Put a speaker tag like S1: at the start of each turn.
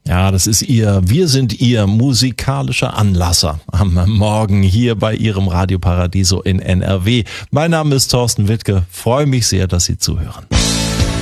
S1: Ja, wir sind Ihr musikalischer Anlasser am Morgen hier bei Ihrem Radio Paradiso in NRW. Mein Name ist Thorsten Wittke, freue mich sehr, dass Sie zuhören.